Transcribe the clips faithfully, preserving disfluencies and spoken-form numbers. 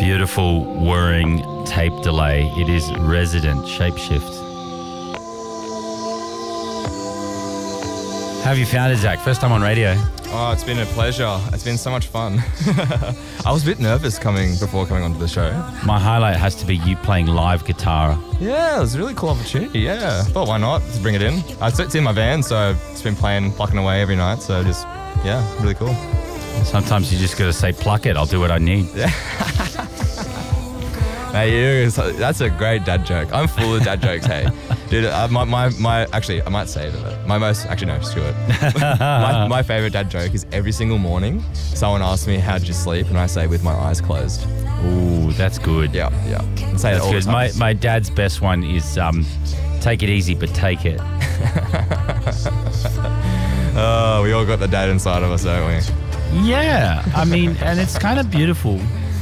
beautiful whirring tape delay. It is Resident Shapeshift. How have you found it, Zach? First time on radio. Oh, it's been a pleasure. It's been so much fun. I was a bit nervous coming before coming onto the show. My highlight has to be you playing live guitar. Yeah, it was a really cool opportunity. Yeah, I thought why not? Just bring it in. I, it's in my van, so it's been playing, plucking away every night. So just, yeah, really cool. Sometimes you just got to say, pluck it, I'll do what I need. Yeah. Hey, you, that's a great dad joke. I'm full of dad jokes, hey. Dude, uh, my, my, my, actually, I might say it. My most, actually, no, screw it. my, my favorite dad joke is every single morning, someone asks me, how'd you sleep? And I say, with my eyes closed. Ooh, that's good. Yeah, yeah. I say that's all good. The time. My, my dad's best one is, um, take it easy, but take it. Oh, we all got the dad inside of us, don't we? Yeah, I mean, and it's kind of beautiful.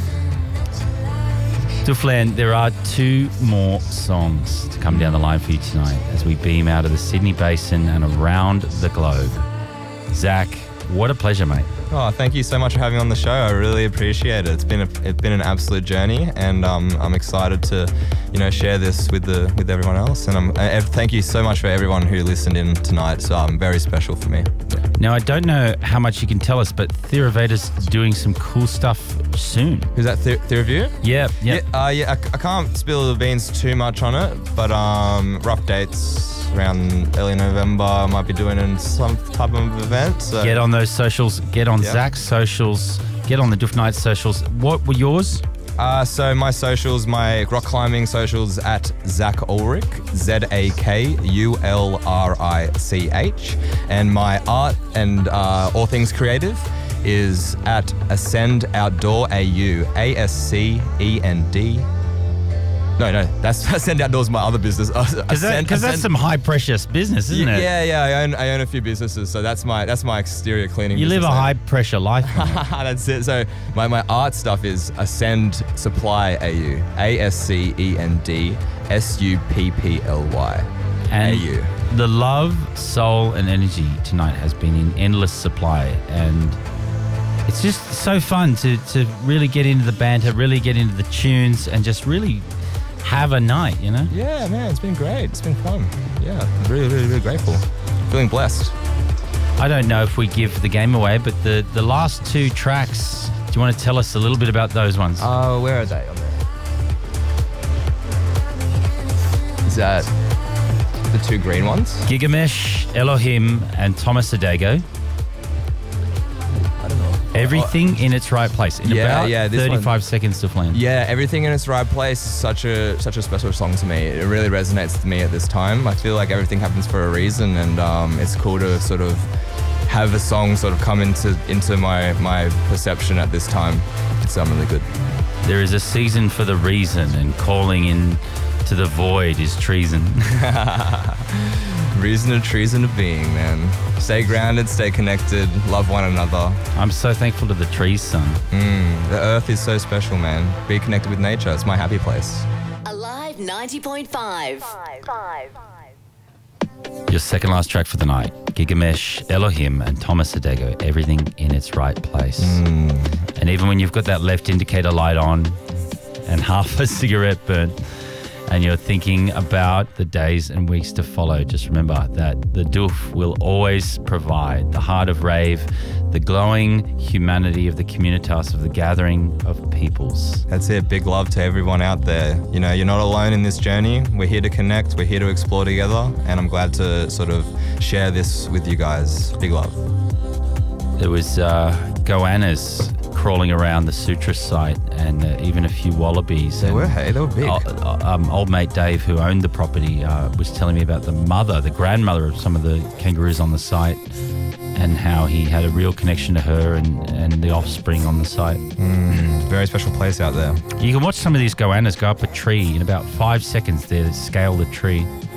Duflan, there are two more songs to come down the line for you tonight as we beam out of the Sydney Basin and around the globe. Zach, what a pleasure, mate. Oh, thank you so much for having me on the show. I really appreciate it. It's been a, it's been an absolute journey, and um, I'm excited to, you know, share this with the with everyone else. And I'm, uh, thank you so much for everyone who listened in tonight. So um, very special for me. Now, I don't know how much you can tell us, but Theravada's doing some cool stuff soon. Is that the- Theraview? Yeah, yeah. Yeah, uh, yeah I, I can't spill the beans too much on it, but um, rough dates around early November. I might be doing in some type of event. So. Get on those socials. Get on Yeah. Zach's socials. Get on the Duff Night socials. What were yours? Uh, so my socials, my rock climbing socials at Zach Ulrich, Z A K U L R I C H, and my art and uh, all things creative is at Ascend Outdoor A U, A S C E N D. No, no, that's Ascend Outdoors, my other business. Because that, that's some high pressure business, isn't it? Yeah, yeah. I own I own a few businesses, so that's my that's my exterior cleaning. You live a business high pressure life. That's it. So my, my art stuff is Ascend Supply A U, A S C E N D S U P P L Y And A U. the love, soul, and energy tonight has been in endless supply, and it's just so fun to to really get into the banter, really get into the tunes, and just really have a night, you know? Yeah, man, it's been great. It's been fun. Yeah, really, really, really grateful. Feeling blessed. I don't know if we give the game away, but the, the last two tracks, do you want to tell us a little bit about those ones? Oh, uh, where are they on there? Is that the two green ones? Gigamesh, Elohim, and Thomas Adego. I don't know. Everything in its right place. In Yeah, about yeah, this thirty-five one- seconds to flame. Yeah, Everything in Its Right Place is such a such a special song to me. It really resonates with me at this time. I feel like everything happens for a reason, and um, it's cool to sort of have a song sort of come into into my my perception at this time. It's um, really good. There is a season for the reason, and calling in to the void is treason. Reason of treason of being, man. Stay grounded, stay connected, love one another. I'm so thankful to the trees, son. Mm, the earth is so special, man. Be connected with nature. It's my happy place. Alive ninety point five. Your second last track for the night. Gigamesh, Elohim, and Thomas Adego. Everything in its right place. Mm. And even when you've got that left indicator light on and half a cigarette burnt, and you're thinking about the days and weeks to follow, just remember that the Doof will always provide the heart of rave, the glowing humanity of the communitas, of the gathering of peoples. That's it. Big love to everyone out there. You know, you're not alone in this journey. We're here to connect. We're here to explore together. And I'm glad to sort of share this with you guys. Big love. There was uh, goannas crawling around the Sutra site, and uh, even a few wallabies. They and were, hey, they were big. Uh, um, old mate Dave, who owned the property, uh, was telling me about the mother, the grandmother of some of the kangaroos on the site, and how he had a real connection to her and, and the offspring on the site. Mm, very special place out there. You can watch some of these goannas go up a tree in about five seconds. They scale the tree.